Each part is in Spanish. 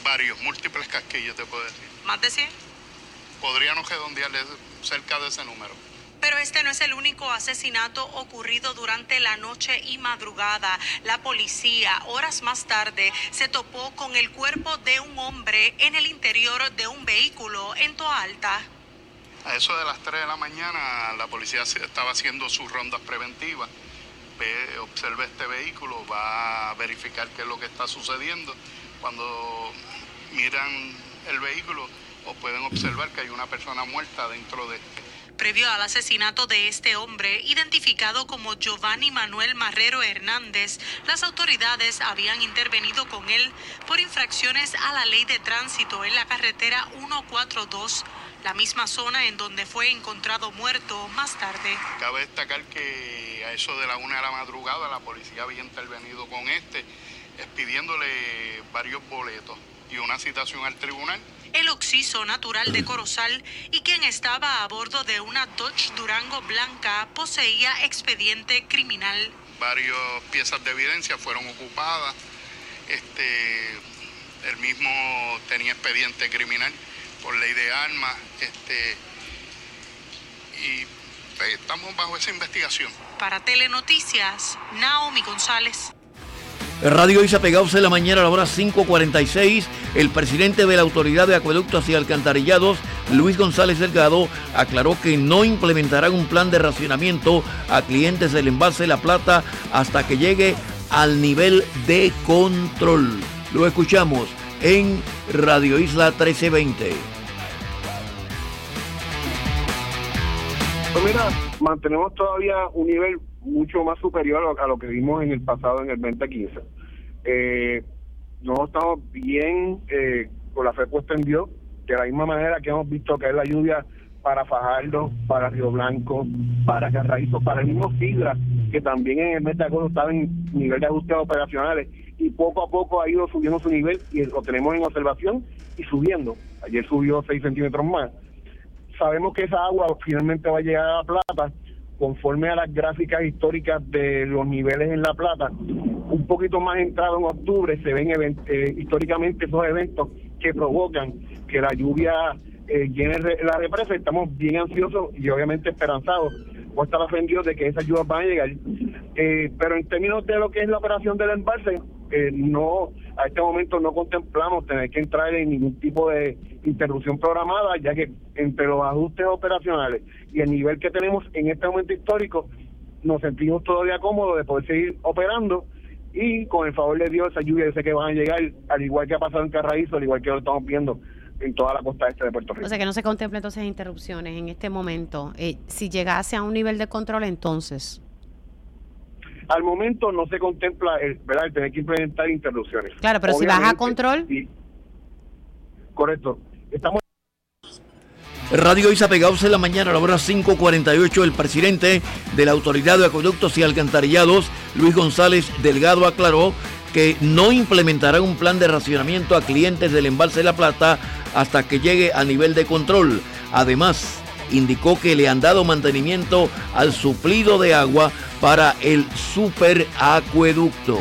Varios, múltiples casquillos, te puedo decir. ¿Más de 100? Podríamos redondearle cerca de ese número. Pero este no es el único asesinato ocurrido durante la noche y madrugada. La policía, horas más tarde, se topó con el cuerpo de un hombre en el interior de un vehículo en Toa Alta. A eso de las 3 de la mañana, la policía estaba haciendo sus rondas preventivas. Observa este vehículo, va a verificar qué es lo que está sucediendo. Cuando miran el vehículo, pueden observar que hay una persona muerta dentro de este. Previo al asesinato de este hombre, identificado como Giovanni Manuel Marrero Hernández, las autoridades habían intervenido con él por infracciones a la ley de tránsito en la carretera 142, la misma zona en donde fue encontrado muerto más tarde. Cabe destacar que a eso de la 1 de la madrugada la policía había intervenido con expidiéndole varios boletos y una citación al tribunal. El occiso natural de Corozal y quien estaba a bordo de una Dodge Durango blanca poseía expediente criminal. Varias piezas de evidencia fueron ocupadas. Él mismo tenía expediente criminal por ley de armas. Y estamos bajo esa investigación. Para Telenoticias, Naomi González. Radio Isa Pegados en la mañana a la hora 5:46. El presidente de la Autoridad de Acueductos y Alcantarillados, Luis González Delgado, aclaró que no implementarán un plan de racionamiento a clientes del embalse La Plata hasta que llegue al nivel de control. Lo escuchamos en Radio Isla 1320. Pues mira, mantenemos todavía un nivel mucho más superior a lo que vimos en el pasado, en el 2015. Nosotros estamos bien con la fe puesta en Dios, de la misma manera que hemos visto caer la lluvia para Fajardo, para Río Blanco, para Carraízo, para el mismo Sidra, que también en el mes de agosto estaba en nivel de ajustes operacionales, y poco a poco ha ido subiendo su nivel, y lo tenemos en observación y subiendo. Ayer subió 6 centímetros más. Sabemos que esa agua finalmente va a llegar a La Plata, conforme a las gráficas históricas de los niveles en La Plata. Un poquito más entrado en octubre se ven históricamente esos eventos que provocan que la lluvia llene la represa. Estamos bien ansiosos y obviamente esperanzados por estar ofendidos de que esas lluvias van a llegar. Pero en términos de lo que es la operación del embalse, no, a este momento no contemplamos tener que entrar en ningún tipo de interrupción programada, ya que entre los ajustes operacionales y el nivel que tenemos en este momento histórico, nos sentimos todavía cómodos de poder seguir operando, y con el favor de Dios, esa lluvia yo sé que van a llegar, al igual que ha pasado en Carraízo, al igual que lo estamos viendo en toda la costa este de Puerto Rico. O sea que no se contempla entonces interrupciones en este momento. Si llegase a un nivel de control, entonces... Al momento no se contempla el tener que implementar interrupciones. Claro, pero obviamente, si baja a control... Sí. Correcto. Estamos... Radio Isa Pegados en la mañana a la hora 5:48. El presidente de la Autoridad de Acueductos y Alcantarillados, Luis González Delgado, aclaró que no implementará un plan de racionamiento a clientes del embalse de La Plata hasta que llegue a nivel de control. Además, indicó que le han dado mantenimiento al suplido de agua para el superacueducto.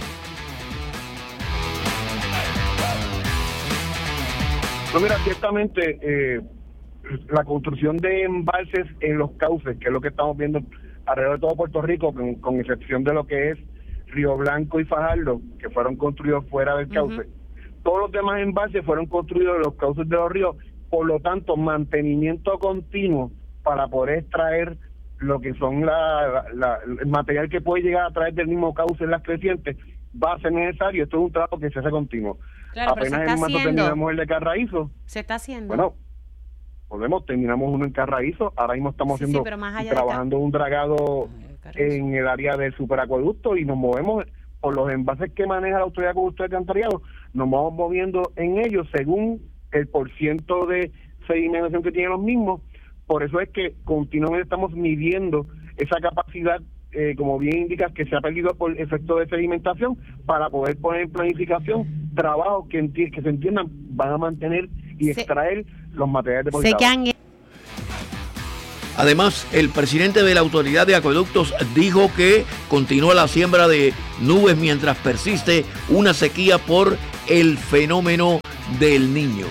No, mira, ciertamente la construcción de embalses en los cauces, que es lo que estamos viendo alrededor de todo Puerto Rico, con excepción de lo que es Río Blanco y Fajardo, que fueron construidos fuera del cauce. Todos los demás embalses fueron construidos en los cauces de los ríos. Por lo tanto, mantenimiento continuo para poder extraer lo que son el material que puede llegar a través del mismo cauce en las crecientes va a ser necesario. Esto es un trabajo que se hace continuo. Claro, apenas en marzo terminamos el de Carraízo. Se está haciendo. Bueno, terminamos uno en Carraízo, ahora mismo estamos trabajando un dragado en el área del superacueducto, y nos movemos por los envases que maneja la Autoridad de Acueductos y Alcantarillados, nos vamos moviendo en ellos según el % de sedimentación que tienen los mismos. Por eso es que continuamente estamos midiendo esa capacidad, como bien indicas, que se ha perdido por efecto de sedimentación, para poder poner en planificación trabajos que se entiendan van a mantener y extraer los materiales depositados. Además, el presidente de la Autoridad de Acueductos dijo que continúa la siembra de nubes mientras persiste una sequía por el fenómeno del Niño.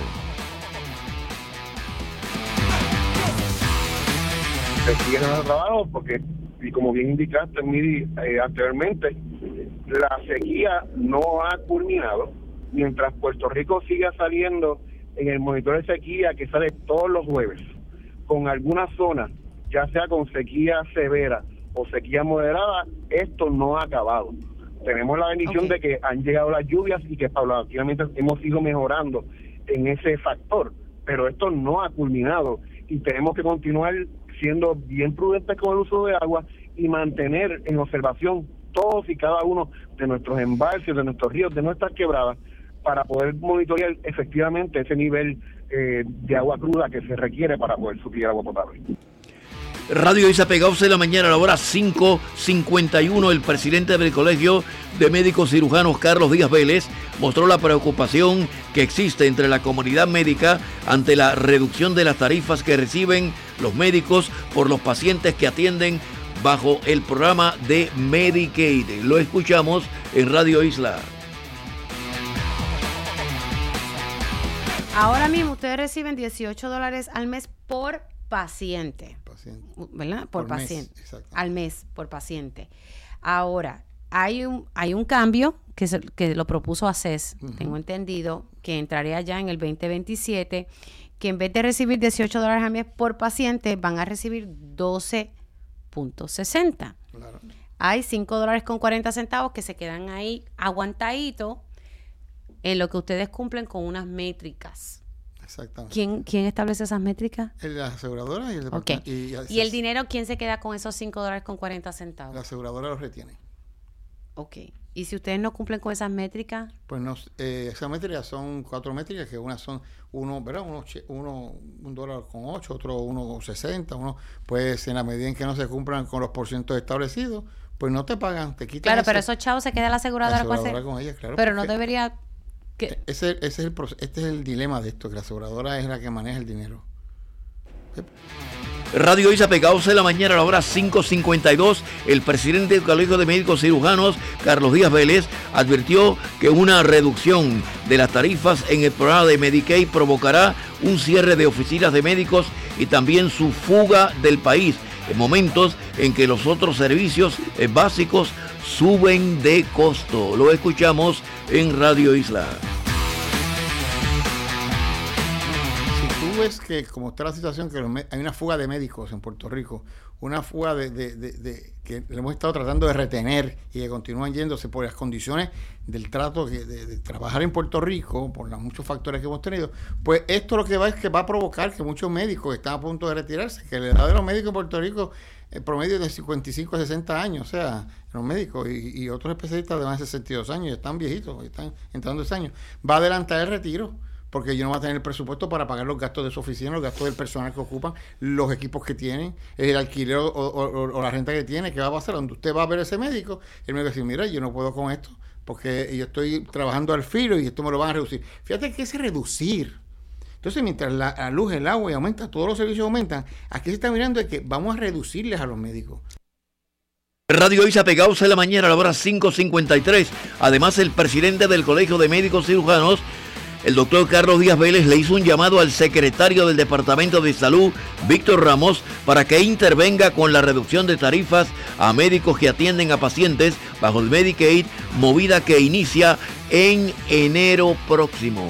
Se siguen los trabajos porque, y como bien indicaste, Miri, anteriormente, la sequía no ha culminado. Mientras Puerto Rico siga saliendo en el monitor de sequía que sale todos los jueves, con algunas zonas, ya sea con sequía severa o sequía moderada, esto no ha acabado. Tenemos la bendición de que han llegado las lluvias y que paulatinamente hemos ido mejorando en ese factor, pero esto no ha culminado y tenemos que continuar siendo bien prudentes con el uso de agua y mantener en observación todos y cada uno de nuestros embalses, de nuestros ríos, de nuestras quebradas, para poder monitorear efectivamente ese nivel de agua cruda que se requiere para poder suplir agua potable. Radio Isa Pegados de la mañana a la hora 5:51. El presidente del Colegio de Médicos Cirujanos, Carlos Díaz Vélez, mostró la preocupación que existe entre la comunidad médica ante la reducción de las tarifas que reciben los médicos por los pacientes que atienden bajo el programa de Medicaid. Lo escuchamos en Radio Isla. Ahora mismo ustedes reciben $18 al mes por paciente, ¿verdad? Por paciente, al mes por paciente. Ahora, hay un cambio que lo propuso ACES, tengo entendido, que entraría ya en el 2027, que en vez de recibir $18 al mes por paciente, van a recibir 12.60. Claro. Hay $5.40 que se quedan ahí aguantaditos en lo que ustedes cumplen con unas métricas. Exactamente. ¿Quién establece esas métricas? La aseguradora y el departamento. ¿Y el dinero quién se queda con esos $5.40? La aseguradora los retiene. Ok. ¿Y si ustedes no cumplen con esas métricas? Pues no, esas métricas son 4 métricas, que unas son ¿verdad? $1.08, otro $1.60, pues en la medida en que no se cumplan con los porcientos establecidos, pues no te pagan, te quitan. Claro, pero esos chavos se queda la aseguradora con ella, claro. Pero no debería. Este es el dilema de esto, que la aseguradora es la que maneja el dinero. Radio Isa Pegados de la mañana a la hora 5:52. El presidente del Colegio de Médicos Cirujanos, Carlos Díaz Vélez, advirtió que una reducción de las tarifas en el programa de Medicaid provocará un cierre de oficinas de médicos y también su fuga del país en momentos en que los otros servicios básicos suben de costo. Lo escuchamos en Radio Isla. Si tú ves que, como está la situación, que hay una fuga de médicos en Puerto Rico, una fuga de que le hemos estado tratando de retener y que continúan yéndose por las condiciones del trato de trabajar en Puerto Rico, por los muchos factores que hemos tenido, pues esto lo que va es que va a provocar que muchos médicos están a punto de retirarse, que la edad de los médicos en Puerto Rico el promedio de 55 a 60 años, o sea, los médicos y otros especialistas de más de 62 años, están viejitos, están entrando 10 años, va a adelantar el retiro, porque ellos no van a tener el presupuesto para pagar los gastos de su oficina, los gastos del personal que ocupan, los equipos que tienen, el alquiler o la renta que tiene. ¿Qué va a pasar? Donde usted va a ver a ese médico, el médico dice, mira, yo no puedo con esto, porque yo estoy trabajando al filo y esto me lo van a reducir. Fíjate que es reducir. Entonces, mientras la luz, el agua y aumenta, todos los servicios aumentan, aquí se está mirando de que vamos a reducirles a los médicos. Radio Isa Pegados de la mañana a la hora 5:53. Además, el presidente del Colegio de Médicos Cirujanos, el doctor Carlos Díaz Vélez, le hizo un llamado al secretario del Departamento de Salud, Víctor Ramos, para que intervenga con la reducción de tarifas a médicos que atienden a pacientes bajo el Medicaid, movida que inicia en enero próximo.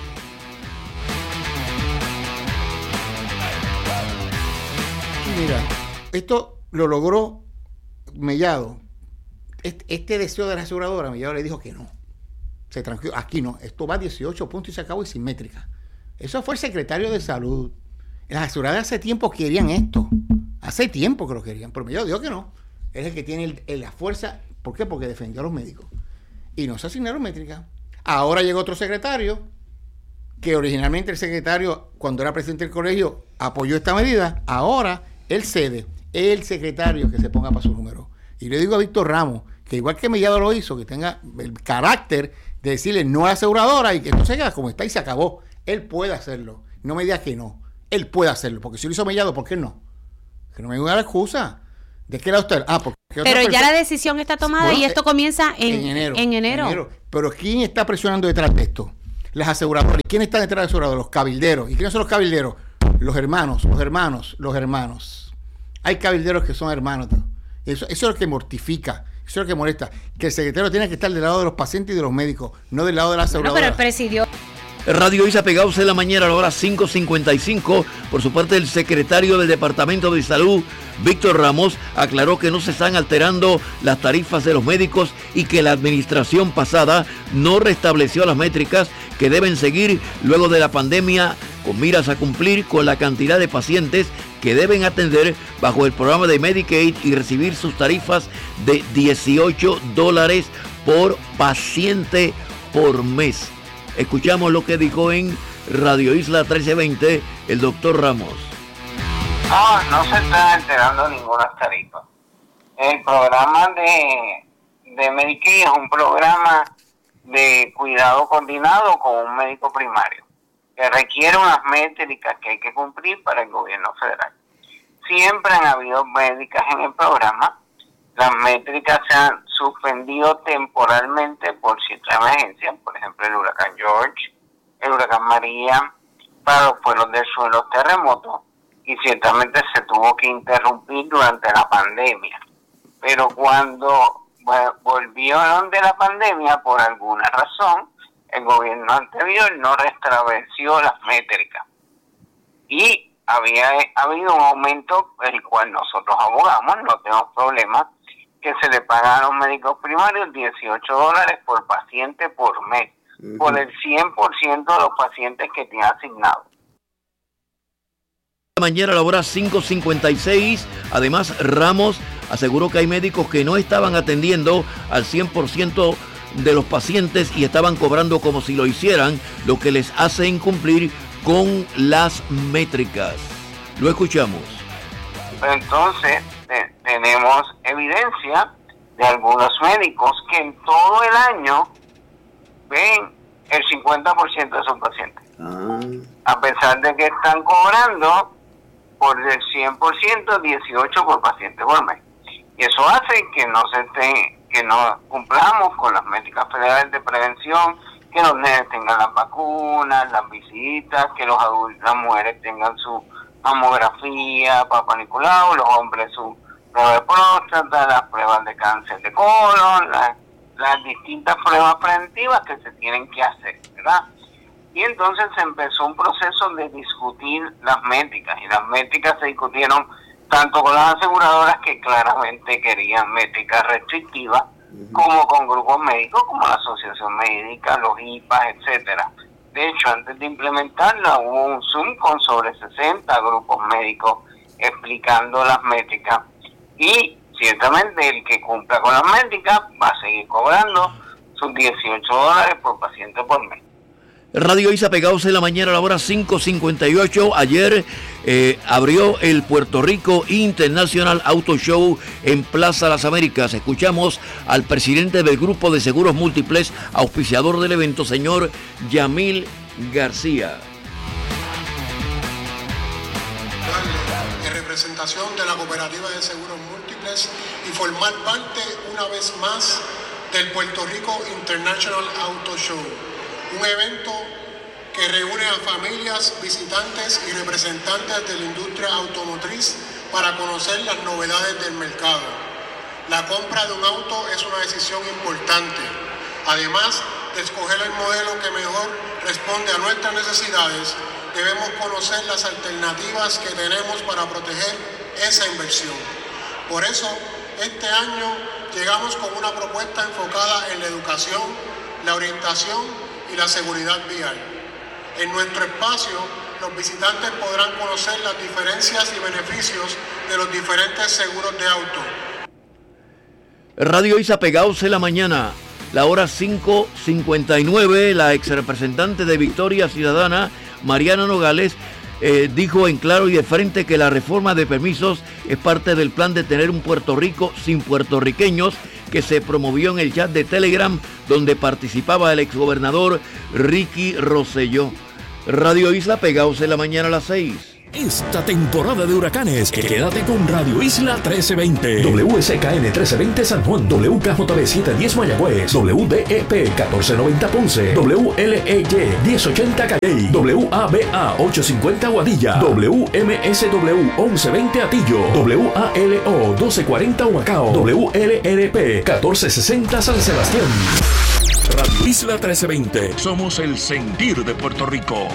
Mira, esto lo logró Mellado. Este deseo de la aseguradora, Mellado le dijo que no. Se tranquilo, aquí no, esto va a 18 puntos y se acabó y sin métrica. Eso fue el secretario de Salud. Las aseguradoras hace tiempo querían esto. Hace tiempo que lo querían, pero Mellado dijo que no. Es el que tiene la fuerza. ¿Por qué? Porque defendió a los médicos. Y no se asignaron métrica. Ahora llegó otro secretario, que originalmente el secretario, cuando era presidente del colegio, apoyó esta medida. Ahora él cede. El secretario que se ponga para su número. Y le digo a Víctor Ramos, que igual que Mellado lo hizo, que tenga el carácter de decirle no a la aseguradora y que esto se queda como está y se acabó. Él puede hacerlo. No me diga que no. Él puede hacerlo. Porque si lo hizo Mellado, ¿por qué no? Que no me diga la excusa. ¿De qué lado usted? Porque pero ya la decisión está tomada, bueno, y esto comienza en enero. Pero ¿quién está presionando detrás de esto? las aseguradoras. ¿Y quién está detrás de las aseguradoras? Los cabilderos. ¿Y quiénes son los cabilderos? Los hermanos. Hay cabilderos que son hermanos. Eso es lo que mortifica, eso es lo que molesta. Que el secretario tiene que estar del lado de los pacientes y de los médicos, no del lado de la aseguradora. Pero el presidio. Radio Isa Pegados en la mañana a la hora 5:55. Por su parte, el secretario del Departamento de Salud, Víctor Ramos, aclaró que no se están alterando las tarifas de los médicos y que la administración pasada no restableció las métricas que deben seguir luego de la pandemia, con miras a cumplir con la cantidad de pacientes que deben atender bajo el programa de Medicaid y recibir sus tarifas de $18 por paciente por mes. Escuchamos lo que dijo en Radio Isla 1320 el doctor Ramos. No se está alterando ninguna tarifa. El programa de Medicaid es un programa de cuidado coordinado con un médico primario, que requiere unas métricas que hay que cumplir para el gobierno federal. Siempre han habido métricas en el programa. Las métricas se han suspendido temporalmente por cierta emergencia, por ejemplo el huracán George, el huracán María, para los pueblos del sur, los terremotos, y ciertamente se tuvo que interrumpir durante la pandemia. Pero cuando volvieron de la pandemia, por alguna razón, el gobierno anterior no restableció las métricas. Y había habido un aumento, el cual nosotros abogamos, no tenemos problema, que se le pagan a los médicos primarios $18 por paciente por mes, por el 100% de los pacientes que tiene asignados. Mañana a la hora 5:56. Además, Ramos aseguró que hay médicos que no estaban atendiendo al 100% de los pacientes y estaban cobrando como si lo hicieran, lo que les hace incumplir con las métricas. Lo escuchamos. Entonces, tenemos evidencia de algunos médicos que en todo el año ven el 50% de sus pacientes. A pesar de que están cobrando por el 100%, 18 por paciente por mes. Y eso hace que no cumplamos con las métricas federales de prevención, que los nenes tengan las vacunas, las visitas, que los adultos, las mujeres tengan su mamografía, Papá Nicolau, los hombres su prueba de próstata, las pruebas de cáncer de colon, las distintas pruebas preventivas que se tienen que hacer, ¿verdad? Y entonces se empezó un proceso de discutir las métricas, y las métricas se discutieron tanto con las aseguradoras, que claramente querían métricas restrictivas, como con grupos médicos como la Asociación Médica, los IPAs, etcétera. De hecho, antes de implementarla hubo un Zoom con sobre 60 grupos médicos explicando las métricas, y ciertamente el que cumpla con las métricas va a seguir cobrando sus $18 por paciente por mes. Radio Isa Pegados en la mañana a la hora 5:58. Ayer abrió el Puerto Rico International Auto Show en Plaza Las Américas. Escuchamos al presidente del Grupo de Seguros Múltiples, auspiciador del evento, señor Yamil García. En representación de la Cooperativa de Seguros Múltiples y formar parte una vez más del Puerto Rico International Auto Show. Un evento que reúne a familias, visitantes y representantes de la industria automotriz para conocer las novedades del mercado. La compra de un auto es una decisión importante. Además de escoger el modelo que mejor responde a nuestras necesidades, debemos conocer las alternativas que tenemos para proteger esa inversión. Por eso, este año llegamos con una propuesta enfocada en la educación, la orientación y la seguridad vial. En nuestro espacio, los visitantes podrán conocer las diferencias y beneficios de los diferentes seguros de auto. Radio Isa Pegados en la mañana, la hora 5:59. La ex representante de Victoria Ciudadana, Mariana Nogales, dijo en claro y de frente que la reforma de permisos es parte del plan de tener un Puerto Rico sin puertorriqueños, que se promovió en el chat de Telegram, donde participaba el exgobernador Ricky Rosselló. Radio Isla Pegados en la mañana a las 6. Esta temporada de huracanes, quédate con Radio Isla 1320. WSKN 1320 San Juan, WKJB 710 Mayagüez, WDEP 1490 Ponce, WLEY 1080 Calley, WABA 850 Guadilla, WMSW 1120 Atillo, WALO 1240 Humacao, WLRP 1460 San Sebastián. Radio Isla 1320. Somos el sentir de Puerto Rico.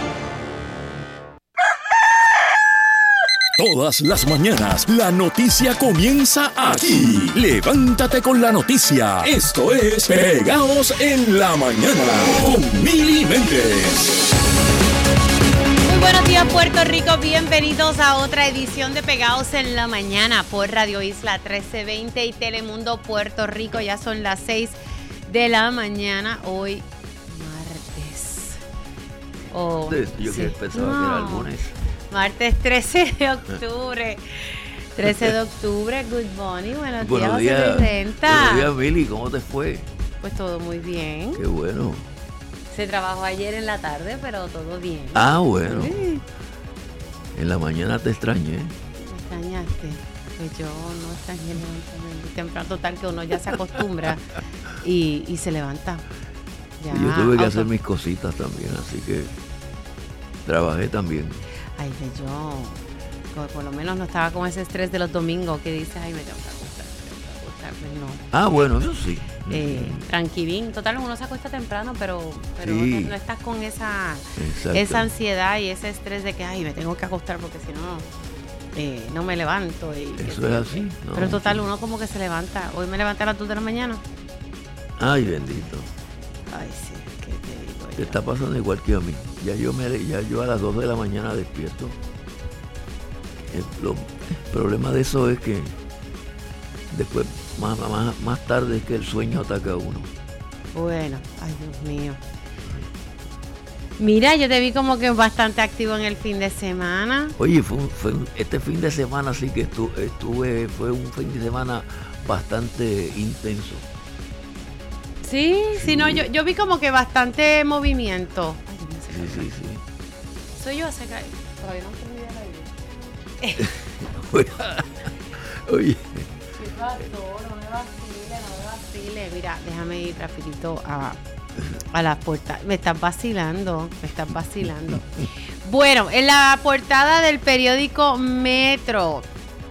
Todas las mañanas, la noticia comienza aquí. Levántate con la noticia. Esto es Pegados en la Mañana con Mili Méndez. Muy buenos días, Puerto Rico. Bienvenidos a otra edición de Pegados en la Mañana por Radio Isla 1320 y Telemundo Puerto Rico. Ya son las 6 de la mañana. Hoy, martes. Yo que pensaba que era lunes. Martes 13 de octubre. 13 de octubre, good morning, buenos días, Buenos días, Mili, ¿cómo te fue? Pues todo muy bien. Qué bueno. Se trabajó ayer en la tarde, pero todo bien. Ah, bueno. Sí. En la mañana te extrañé. Me extrañaste. Pues yo no extrañé levantarme muy temprano, total que uno ya se acostumbra y se levanta. Ya, yo tuve que hacer mis cositas también, así que trabajé también. Ay, yo por lo menos no estaba con ese estrés de los domingos que dices, ay, me tengo que acostar, pues no. Ah, bueno, eso sí. Tranquilín, total, uno se acuesta temprano, pero sí. no estás con esa ansiedad y ese estrés de que, ay, me tengo que acostar porque si no, no me levanto. Eso es así. No, pero total, uno como que se levanta. Hoy me levanté a las 2 de la mañana. Ay, bendito. Ay, sí, ¿qué te digo yo? Te está pasando igual que a mí. Ya yo a las 2 de la mañana despierto. El problema de eso es que después, más tarde, es que el sueño ataca a uno. Bueno, ay, Dios mío. Mira, yo te vi como que bastante activo en el fin de semana. Oye, este fin de semana sí que fue un fin de semana bastante intenso. Sí, no, yo vi como que bastante movimiento. Sí. Soy yo, todavía no terminé la idea. Oye. ¿Qué pasó? No me vacile. Mira, déjame ir rapidito a las portadas. Me estás vacilando. Bueno, en la portada del periódico Metro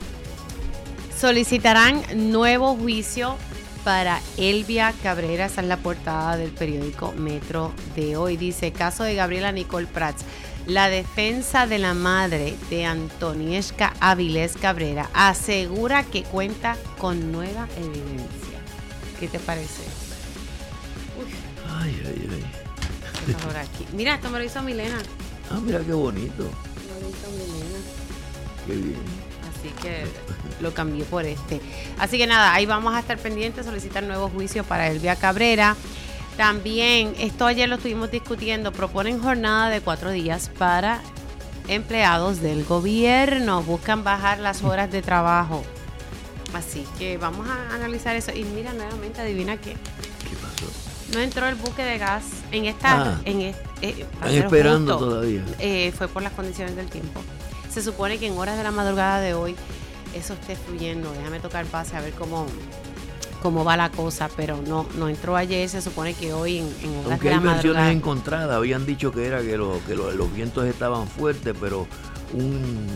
solicitarán nuevo juicio para Elvia Cabrera. Esa es la portada del periódico Metro de hoy. Dice, caso de Gabriela Nicole Prats. La defensa de la madre de Antonieshka Avilés Cabrera asegura que cuenta con nueva evidencia. ¿Qué te parece? Uy. Ay. Qué calor aquí. Mira, esto me lo hizo Milena. Ah, mira qué bonito. Me lo hizo Milena. Qué bien. Así que lo cambié por este. Así que nada, ahí vamos a estar pendientes, solicitar nuevo juicio para Elvia Cabrera. También, esto ayer lo estuvimos discutiendo, proponen jornada de 4 días para empleados del gobierno. Buscan bajar las horas de trabajo. Así que vamos a analizar eso. Y mira, nuevamente, adivina qué. ¿Qué pasó? No entró el buque de gas en esta... están esperando justo, todavía. Fue por las condiciones del tiempo. Se supone que en horas de la madrugada de hoy eso esté fluyendo. Déjame tocar base a ver cómo va la cosa, pero no entró ayer. Se supone que hoy en horas de la madrugada. Aunque hay versiones encontradas, habían dicho que era que los vientos estaban fuertes, pero un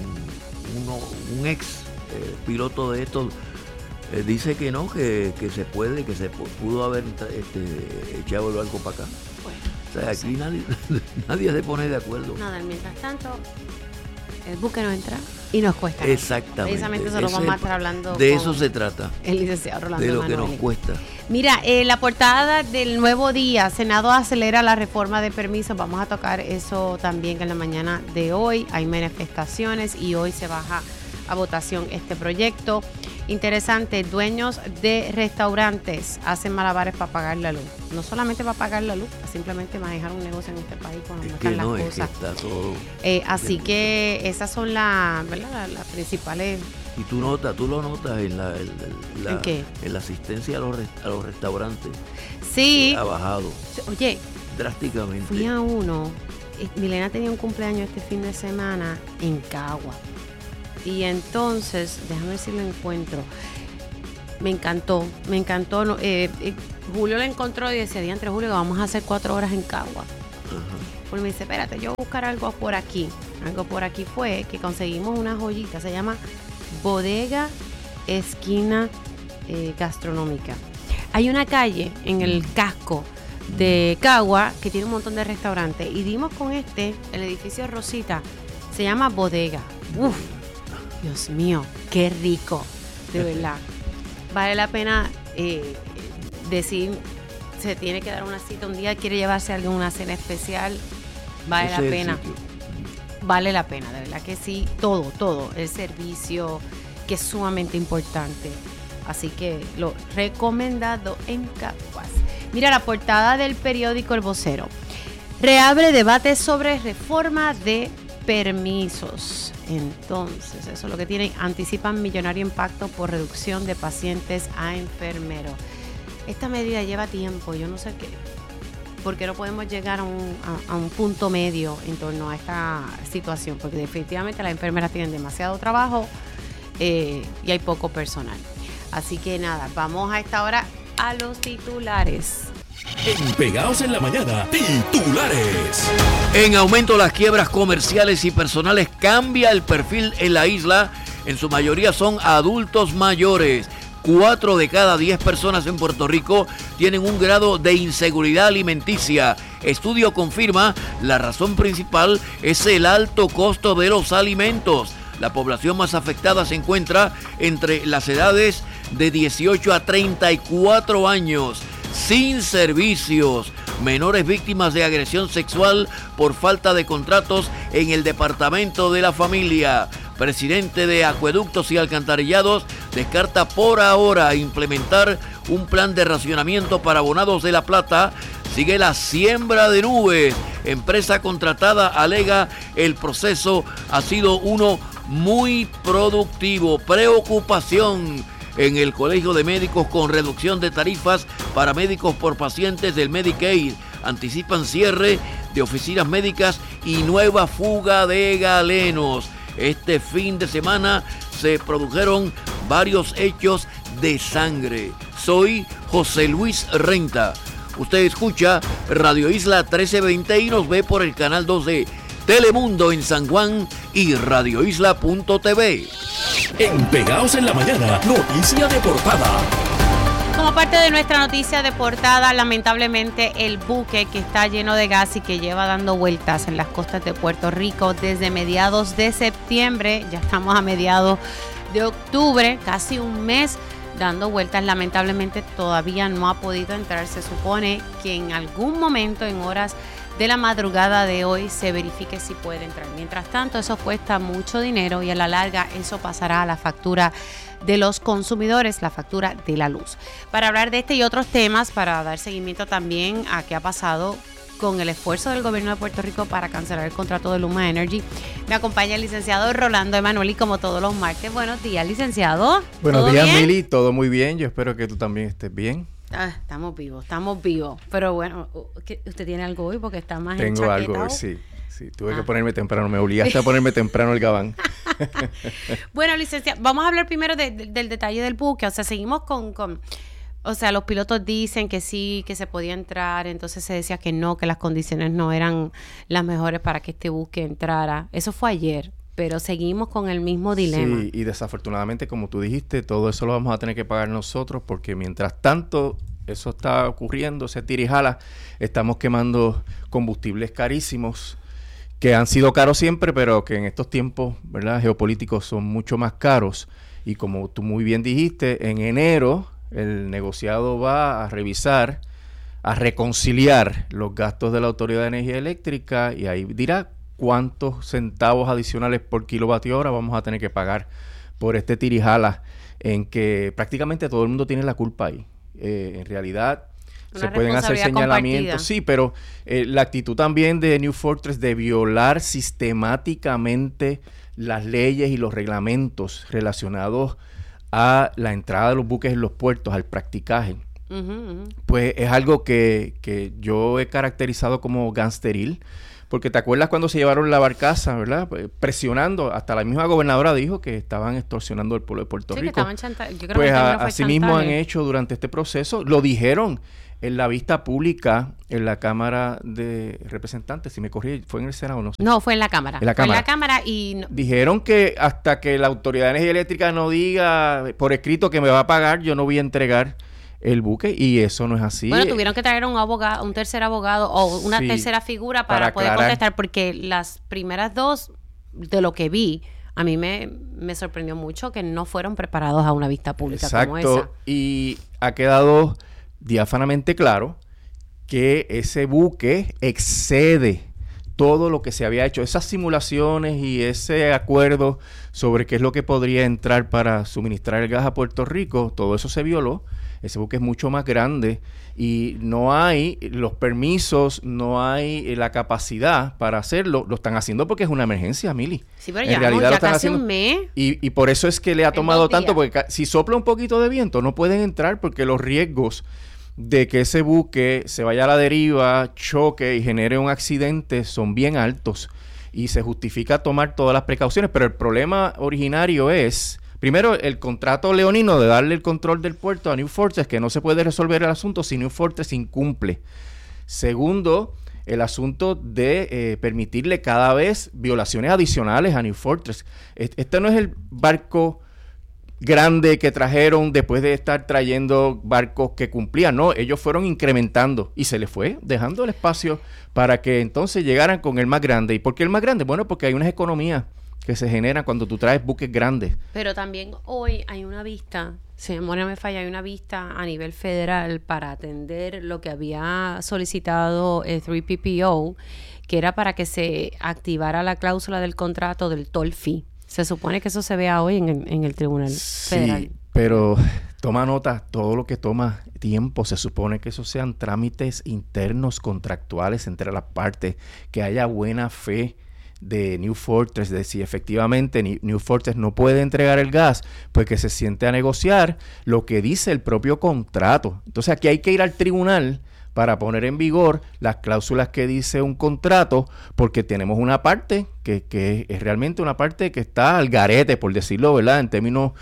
ex piloto de estos dice que no, que se pudo haber echado el barco para acá. Bueno, o sea, aquí nadie se pone de acuerdo. Nada, mientras tanto, el buque no entra y nos cuesta. Exactamente. Precisamente eso lo vamos a estar hablando. De eso se trata. El licenciado Rolando de lo Emanueli. que nos cuesta. Mira, la portada del Nuevo Día, Senado acelera la reforma de permisos. Vamos a tocar eso también en la mañana de hoy. Hay manifestaciones y hoy se baja a votación este proyecto. Interesante, dueños de restaurantes hacen malabares para pagar la luz. No solamente para pagar la luz, simplemente manejar un negocio en este país cuando no están las cosas. Es que está todo así que esas son las principales. Y tú lo notas en ¿En qué? En la asistencia a los restaurantes. Sí. Ha bajado. Oye, drásticamente. Fui a uno Milena tenía un cumpleaños este fin de semana en Cagua. Y entonces, déjame ver si lo encuentro. Me encantó. Julio lo encontró y decía, diantre Julio, vamos a hacer 4 horas en Cagua. Pues me dice, espérate, yo voy a buscar algo por aquí. Algo por aquí fue que conseguimos una joyita, se llama Bodega Esquina Gastronómica. Hay una calle en el casco de Cagua que tiene un montón de restaurantes y dimos con el edificio Rosita, se llama Bodega. Uf, Dios mío, qué rico, de verdad. Vale la pena decir, se tiene que dar una cita un día, quiere llevarse a alguna cena especial, vale la pena. Vale la pena, de verdad que sí, todo, el servicio, que es sumamente importante. Así que lo recomendado en Caguas. Mira la portada del periódico El Vocero. Reabre debate sobre reforma de permisos. Entonces, eso es lo que tienen. Anticipan millonario impacto por reducción de pacientes a enfermeros. Esta medida lleva tiempo. Yo no sé por qué no podemos llegar a un punto medio en torno a esta situación. Porque definitivamente las enfermeras tienen demasiado trabajo y hay poco personal. Así que nada, vamos a esta hora a los titulares. En Pegados en la Mañana, titulares. En aumento las quiebras comerciales y personales, cambia el perfil en la isla. En su mayoría son adultos mayores. 4 de cada 10 personas en Puerto Rico tienen un grado de inseguridad alimenticia. Estudio confirma la razón principal es el alto costo de los alimentos. La población más afectada se encuentra entre las edades de 18 a 34 años, sin servicios, menores víctimas de agresión sexual por falta de contratos en el Departamento de la Familia. Presidente de Acueductos y Alcantarillados descarta por ahora implementar un plan de racionamiento para abonados de La Plata. Sigue la siembra de nubes. Empresa contratada alega el proceso ha sido uno muy productivo. Preocupación en el Colegio de Médicos con reducción de tarifas para médicos por pacientes del Medicaid. Anticipan cierre de oficinas médicas y nueva fuga de galenos. Este fin de semana se produjeron varios hechos de sangre. Soy José Luis Renta. Usted escucha Radio Isla 1320 y nos ve por el canal 2 de Telemundo en San Juan y radioisla.tv. En Pegados en la Mañana, noticia de portada. Como parte de nuestra noticia de portada, lamentablemente el buque que está lleno de gas y que lleva dando vueltas en las costas de Puerto Rico desde mediados de septiembre, ya estamos a mediados de octubre, casi un mes dando vueltas, lamentablemente todavía no ha podido entrar. Se supone que en algún momento, en horas de la madrugada de hoy, se verifique si puede entrar. Mientras tanto, eso cuesta mucho dinero y a la larga eso pasará a la factura de los consumidores, la factura de la luz. Para hablar de este y otros temas, para dar seguimiento también a qué ha pasado con el esfuerzo del gobierno de Puerto Rico para cancelar el contrato de Luma Energy, me acompaña el licenciado Rolando Emanueli, como todos los martes. Buenos días, licenciado. Buenos días, Mili. Todo muy bien. Yo espero que tú también estés bien. Estamos vivos. Pero bueno, ¿usted tiene algo hoy? Porque está más Tengo algo hoy, sí. Tuve que ponerme temprano. Me obligaste a ponerme temprano el gabán. Bueno, licenciado, vamos a hablar primero del detalle del buque. O sea, seguimos o sea, los pilotos dicen que sí, que se podía entrar, entonces se decía que no, que las condiciones no eran las mejores para que este buque entrara. Eso fue ayer, pero seguimos con el mismo dilema. Sí, y desafortunadamente, como tú dijiste, todo eso lo vamos a tener que pagar nosotros, porque mientras tanto eso está ocurriendo, ese tira y jala, estamos quemando combustibles carísimos, que han sido caros siempre, pero que en estos tiempos, ¿verdad?, geopolíticos son mucho más caros. Y como tú muy bien dijiste, en enero el negociado va a revisar, a reconciliar los gastos de la Autoridad de Energía Eléctrica y ahí dirá cuántos centavos adicionales por kilovatio hora vamos a tener que pagar por este tirijala en que prácticamente todo el mundo tiene la culpa ahí. En realidad se pueden hacer señalamientos, sí, pero la actitud también de New Fortress de violar sistemáticamente las leyes y los reglamentos relacionados a la entrada de los buques en los puertos, al practicaje, pues es algo que yo he caracterizado como gangsteril, porque te acuerdas cuando se llevaron la barcaza, ¿verdad? Presionando, hasta la misma gobernadora dijo que estaban extorsionando al pueblo de Puerto Rico. Que estaban yo creo pues que así mismo han hecho durante este proceso, lo dijeron en la vista pública en la Cámara de Representantes, si me corrí, ¿fue en el Senado o no sé? No, fue en la Cámara. En la Cámara. Fue en la Cámara y... No. Dijeron que hasta que la Autoridad de Energía Eléctrica no diga por escrito que me va a pagar, yo no voy a entregar el buque, y eso no es así. Bueno, tuvieron que traer un abogado, un tercer abogado o una tercera figura para poder contestar, porque las primeras dos, de lo que vi, a mí me sorprendió mucho que no fueron preparados a una vista pública como esa. Exacto, y ha quedado diáfanamente claro que ese buque excede todo lo que se había hecho. Esas simulaciones y ese acuerdo sobre qué es lo que podría entrar para suministrar el gas a Puerto Rico, todo eso se violó. Ese buque es mucho más grande y no hay los permisos, no hay la capacidad para hacerlo. Lo están haciendo porque es una emergencia, Mili. Sí, pero en realidad ya casi un mes. Y por eso es que le ha tomado tanto, porque si sopla un poquito de viento no pueden entrar, porque los riesgos de que ese buque se vaya a la deriva, choque y genere un accidente son bien altos, y se justifica tomar todas las precauciones. Pero el problema originario es, primero, el contrato leonino de darle el control del puerto a New Fortress, que no se puede resolver el asunto si New Fortress incumple. Segundo, el asunto de permitirle cada vez violaciones adicionales a New Fortress. Este no es el barco grande que trajeron después de estar trayendo barcos que cumplían, no, ellos fueron incrementando y se les fue dejando el espacio para que entonces llegaran con el más grande. ¿Y por qué el más grande? Bueno, porque hay unas economías que se generan cuando tú traes buques grandes. Pero también hoy hay una vista, si mi memoria me falla, hay una vista a nivel federal para atender lo que había solicitado el 3PPO, que era para que se activara la cláusula del contrato del toll fee. Se supone que eso se vea hoy en el Tribunal Federal. Sí, pero toma nota, todo lo que toma tiempo, se supone que esos sean trámites internos contractuales entre las partes, que haya buena fe de New Fortress, de si efectivamente New Fortress no puede entregar el gas, pues que se siente a negociar lo que dice el propio contrato. Entonces aquí hay que ir al tribunal para poner en vigor las cláusulas que dice un contrato, porque tenemos una parte que es realmente una parte que está al garete, por decirlo, ¿verdad?, en términos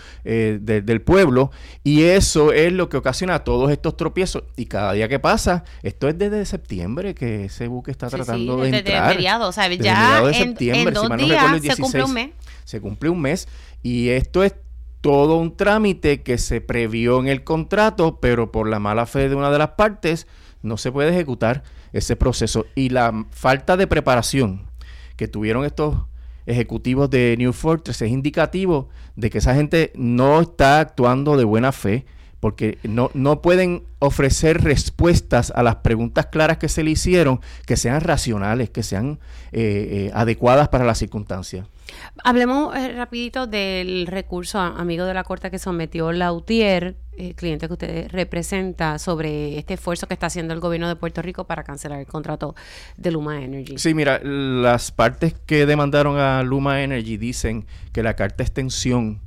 del pueblo, y eso es lo que ocasiona todos estos tropiezos. Y cada día que pasa, esto es desde septiembre que ese buque está tratando de entrar. Desde mediados, o sea, desde ya mediados de septiembre, en 2 si mal no días recuerdo, el se 16, cumple un mes. Se cumple un mes, y esto es todo un trámite que se previó en el contrato, pero por la mala fe de una de las partes no se puede ejecutar ese proceso. Y la falta de preparación que tuvieron estos ejecutivos de New Fortress es indicativo de que esa gente no está actuando de buena fe, porque no pueden ofrecer respuestas a las preguntas claras que se le hicieron, que sean racionales, que sean adecuadas para las circunstancias. Hablemos rapidito del recurso, amigo de la Corte, que sometió Lautier, cliente que usted representa, sobre este esfuerzo que está haciendo el gobierno de Puerto Rico para cancelar el contrato de Luma Energy. Sí, mira, las partes que demandaron a Luma Energy dicen que la carta de extensión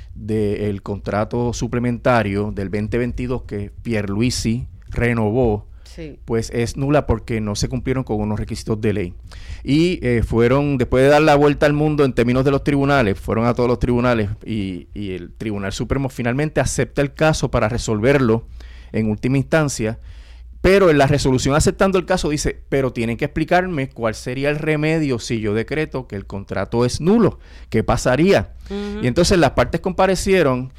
del contrato suplementario del 2022 que Pierluisi renovó, sí, pues es nula porque no se cumplieron con unos requisitos de ley. Y fueron, después de dar la vuelta al mundo en términos de los tribunales, fueron a todos los tribunales y el Tribunal Supremo finalmente acepta el caso para resolverlo en última instancia. Pero en la resolución aceptando el caso dice, pero tienen que explicarme cuál sería el remedio si yo decreto que el contrato es nulo. ¿Qué pasaría? Uh-huh. Y entonces las partes comparecieron,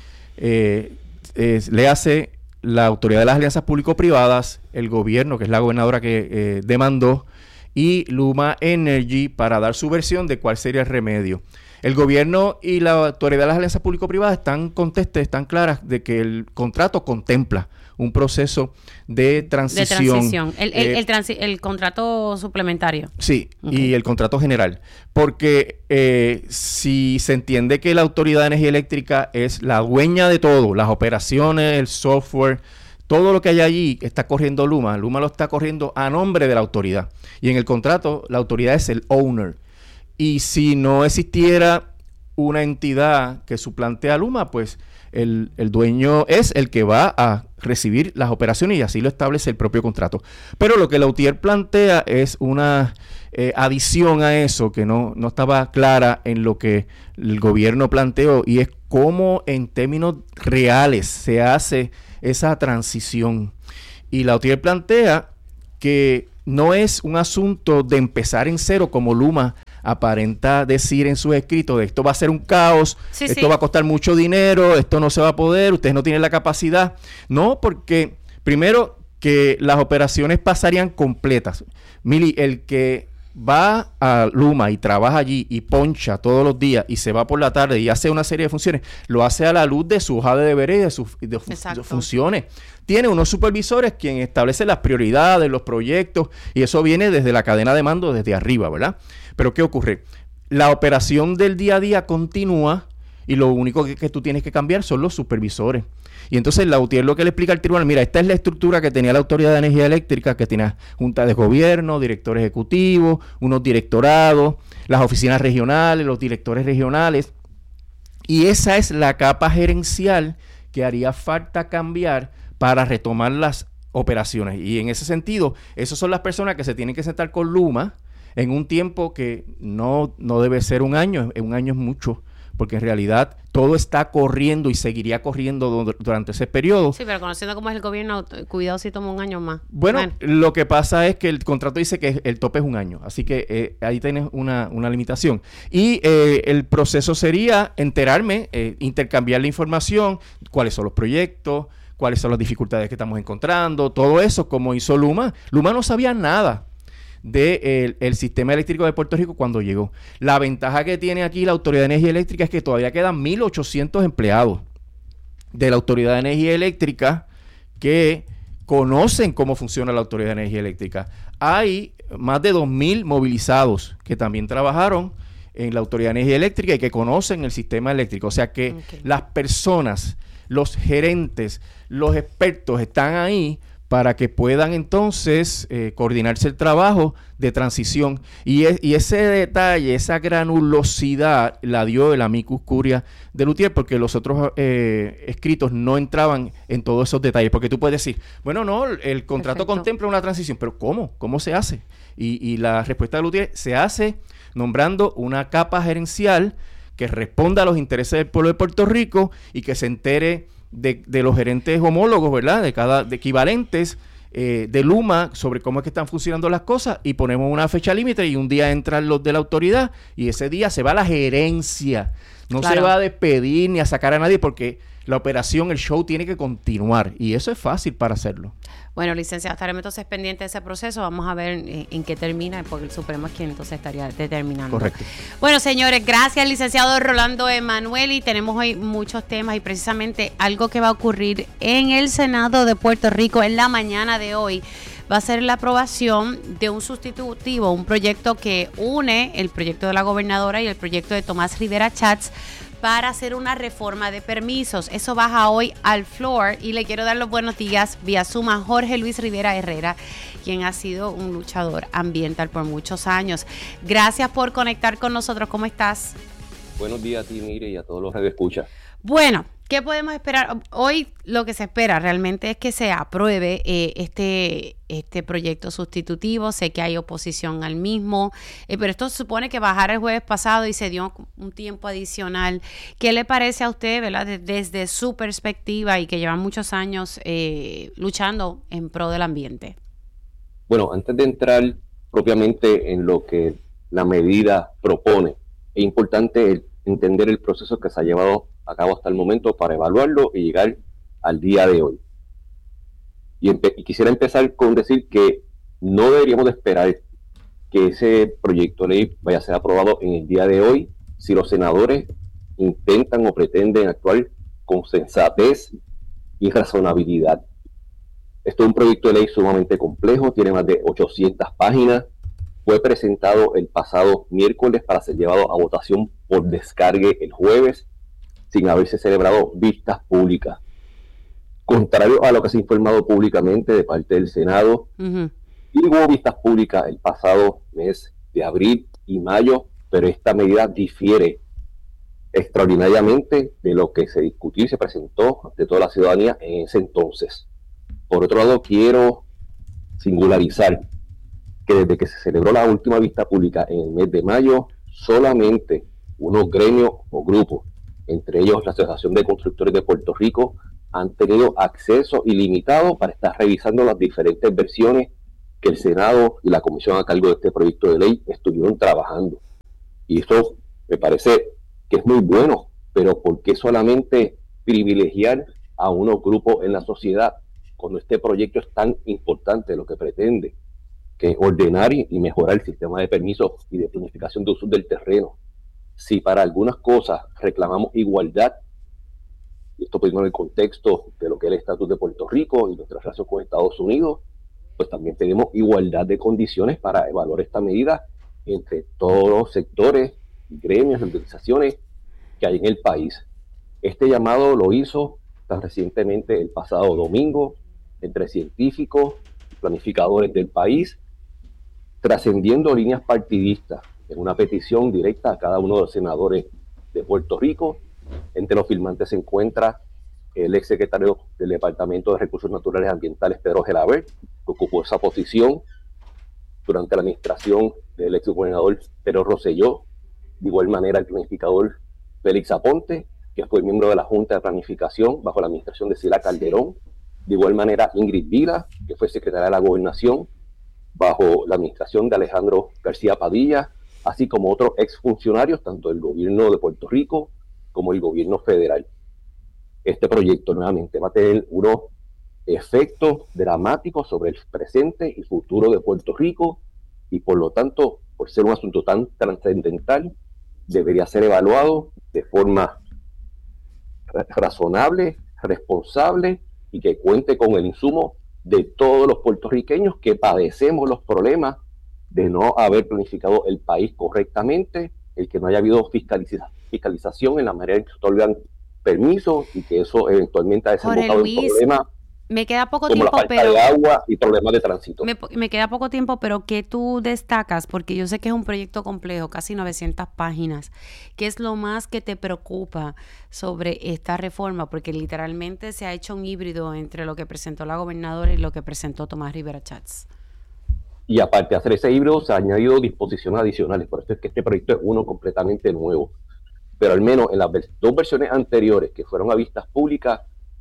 le hace la Autoridad de las Alianzas Público-Privadas, el gobierno, que es la gobernadora que demandó, y Luma Energy, para dar su versión de cuál sería el remedio. El gobierno y la Autoridad de las Alianzas Público-Privadas están claras de que el contrato contempla un proceso de transición. El contrato suplementario. Sí, okay, y el contrato general. Porque si se entiende que la Autoridad de Energía Eléctrica es la dueña de todo, las operaciones, el software, todo lo que hay allí está corriendo Luma. Luma lo está corriendo a nombre de la autoridad. Y en el contrato, la autoridad es el owner. Y si no existiera una entidad que suplantea a Luma, pues el dueño es el que va a recibir las operaciones y así lo establece el propio contrato. Pero lo que Lautier plantea es una adición a eso que no estaba clara en lo que el gobierno planteó, y es cómo en términos reales se hace esa transición. Y Lautier plantea que no es un asunto de empezar en cero como Luma aparenta decir en sus escritos, de esto va a ser un caos, esto va a costar mucho dinero, esto no se va a poder, ustedes no tienen la capacidad. No, porque primero que las operaciones pasarían completas. Mili, el que va a Luma y trabaja allí y poncha todos los días y se va por la tarde y hace una serie de funciones, lo hace a la luz de su hoja de deberes y de sus funciones. Tiene unos supervisores quien establece las prioridades, los proyectos, y eso viene desde la cadena de mando, desde arriba, ¿verdad? Pero ¿qué ocurre? La operación del día a día continúa y lo único que tú tienes que cambiar son los supervisores. Y entonces Lautier lo que le explica al tribunal, mira, esta es la estructura que tenía la Autoridad de Energía Eléctrica, que tenía junta de gobierno, director ejecutivo, unos directorados, las oficinas regionales, los directores regionales. Y esa es la capa gerencial que haría falta cambiar para retomar las operaciones. Y en ese sentido, esas son las personas que se tienen que sentar con Luma en un tiempo que no debe ser un año es mucho, porque en realidad todo está corriendo y seguiría corriendo durante ese periodo. Sí, pero conociendo cómo es el gobierno, cuidado si toma un año más. Bueno, lo que pasa es que el contrato dice que el tope es un año, así que ahí tienes una limitación. Y el proceso sería enterarme, intercambiar la información, cuáles son los proyectos, cuáles son las dificultades que estamos encontrando, todo eso como hizo Luma. Luma no sabía nada del sistema eléctrico de Puerto Rico cuando llegó. La ventaja que tiene aquí la Autoridad de Energía Eléctrica es que todavía quedan 1.800 empleados de la Autoridad de Energía Eléctrica que conocen cómo funciona la Autoridad de Energía Eléctrica. Hay más de 2.000 movilizados que también trabajaron en la Autoridad de Energía Eléctrica y que conocen el sistema eléctrico. O sea que las personas, los gerentes, los expertos están ahí para que puedan entonces coordinarse el trabajo de transición. Y ese detalle, esa granulosidad, la dio el amicus curiae de Lautier, porque los otros escritos no entraban en todos esos detalles. Porque tú puedes decir, bueno, no, el contrato contempla una transición, pero ¿cómo? ¿Cómo se hace? Y la respuesta de Lautier se hace nombrando una capa gerencial que responda a los intereses del pueblo de Puerto Rico y que se entere de los gerentes homólogos, ¿verdad? De equivalentes de Luma sobre cómo es que están funcionando las cosas, y ponemos una fecha límite y un día entran los de la autoridad y ese día se va la gerencia. No se va a despedir ni a sacar a nadie porque la operación, el show tiene que continuar y eso es fácil para hacerlo. Bueno, licenciado, estaremos entonces pendientes de ese proceso. Vamos a ver en qué termina, porque el Supremo es quien entonces estaría determinando. Correcto. Bueno, señores, gracias, licenciado Rolando Emanueli. Tenemos hoy muchos temas y precisamente algo que va a ocurrir en el Senado de Puerto Rico en la mañana de hoy va a ser la aprobación de un sustitutivo, un proyecto que une el proyecto de la gobernadora y el proyecto de Tomás Rivera Chats para hacer una reforma de permisos. Eso baja hoy al floor y le quiero dar los buenos días vía Zoom a Jorge Luis Rivera Herrera, quien ha sido un luchador ambiental por muchos años. Gracias por conectar con nosotros. ¿Cómo estás? Buenos días a ti, Mire, y a todos los que escuchan. Bueno, ¿qué podemos esperar? Hoy lo que se espera realmente es que se apruebe este proyecto sustitutivo. Sé que hay oposición al mismo, pero esto se supone que bajara el jueves pasado y se dio un tiempo adicional. ¿Qué le parece a usted, verdad, desde su perspectiva y que lleva muchos años luchando en pro del ambiente? Bueno, antes de entrar propiamente en lo que la medida propone, es importante entender el proceso que se ha llevado a cabo hasta el momento para evaluarlo y llegar al día de hoy. Y quisiera empezar con decir que no deberíamos de esperar que ese proyecto de ley vaya a ser aprobado en el día de hoy si los senadores intentan o pretenden actuar con sensatez y razonabilidad. Esto es un proyecto de ley sumamente complejo, tiene más de 800 páginas, fue presentado el pasado miércoles para ser llevado a votación por descargue el jueves, sin haberse celebrado vistas públicas. Contrario a lo que se ha informado públicamente de parte del Senado, y hubo vistas públicas el pasado mes de abril y mayo, pero esta medida difiere extraordinariamente de lo que se discutió y se presentó ante toda la ciudadanía en ese entonces. Por otro lado, quiero singularizar que desde que se celebró la última vista pública en el mes de mayo, solamente unos gremios o grupos, entre ellos la Asociación de Constructores de Puerto Rico, han tenido acceso ilimitado para estar revisando las diferentes versiones que el Senado y la comisión a cargo de este proyecto de ley estuvieron trabajando. Y eso me parece que es muy bueno, pero ¿por qué solamente privilegiar a unos grupos en la sociedad cuando este proyecto es tan importante? Lo que pretende que ordenar y mejorar el sistema de permisos y de planificación de uso del terreno. Si para algunas cosas reclamamos igualdad, y esto poniendo en el contexto de lo que es el estatus de Puerto Rico y nuestra relación con Estados Unidos, pues también tenemos igualdad de condiciones para evaluar esta medida entre todos los sectores, gremios, organizaciones que hay en el país. Este llamado lo hizo tan recientemente el pasado domingo entre científicos y planificadores del país, trascendiendo líneas partidistas en una petición directa a cada uno de los senadores de Puerto Rico. Entre los firmantes se encuentra el exsecretario del Departamento de Recursos Naturales y Ambientales, Pedro Gelabert, que ocupó esa posición durante la administración del exgobernador Pedro Rosselló. De igual manera, el planificador Félix Aponte, que fue miembro de la Junta de Planificación bajo la administración de Sila Calderón. De igual manera, Ingrid Vila, que fue secretaria de la Gobernación bajo la administración de Alejandro García Padilla, así como otros exfuncionarios, tanto del gobierno de Puerto Rico como el gobierno federal. Este proyecto nuevamente va a tener unos efectos dramáticos sobre el presente y futuro de Puerto Rico y por lo tanto, por ser un asunto tan trascendental, debería ser evaluado de forma razonable, responsable y que cuente con el insumo de todos los puertorriqueños que padecemos los problemas de no haber planificado el país correctamente, el que no haya habido fiscalización en la manera en que se otorgan permisos y que eso eventualmente ha desembocado en problemas. Me queda poco como tiempo, la falta de agua y problemas de tránsito. Me queda poco tiempo, pero ¿qué tú destacas? Porque yo sé que es un proyecto complejo, casi 900 páginas. ¿Qué es lo más que te preocupa sobre esta reforma? Porque literalmente se ha hecho un híbrido entre lo que presentó la gobernadora y lo que presentó Tomás Rivera Chats. Y aparte de hacer ese híbrido, se han añadido disposiciones adicionales. Por eso es que este proyecto es uno completamente nuevo. Pero al menos en las dos versiones anteriores que fueron a vistas públicas,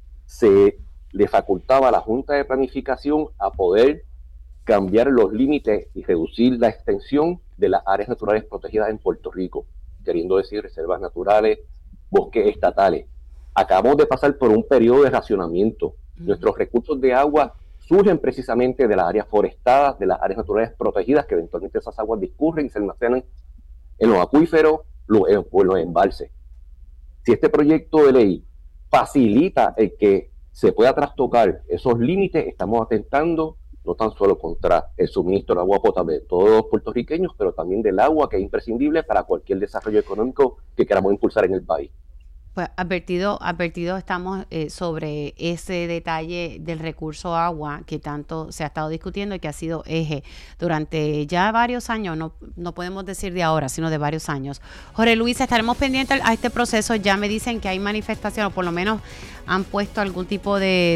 se le facultaba a la Junta de Planificación a poder cambiar los límites y reducir la extensión de las áreas naturales protegidas en Puerto Rico, queriendo decir reservas naturales, bosques estatales. Acabamos de pasar por un periodo de racionamiento. Nuestros recursos de agua surgen precisamente de las áreas forestadas, de las áreas naturales protegidas, que eventualmente esas aguas discurren y se almacenan en los acuíferos, en los embalses. Si este proyecto de ley facilita el que se pueda trastocar esos límites, estamos atentando no tan solo contra el suministro de agua potable de todos los puertorriqueños, pero también del agua, que es imprescindible para cualquier desarrollo económico que queramos impulsar en el país. Pues advertido estamos sobre ese detalle del recurso agua que tanto se ha estado discutiendo y que ha sido eje durante ya varios años, no podemos decir de ahora, sino de varios años. Jorge Luis, estaremos pendientes a este proceso. Ya me dicen que hay manifestaciones, o por lo menos han puesto algún tipo